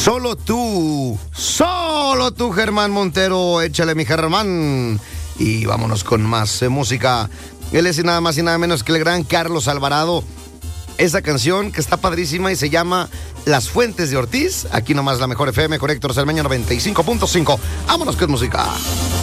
Solo tú, Germán Montero, échale mi Germán. Y vámonos con más música. Él es nada más y nada menos que el gran Carlos Alvarado. Esa canción que está padrísima y se llama Las Fuentes de Ortiz. Aquí nomás la mejor FM con Héctor Cermeño 95.5. Vámonos con música.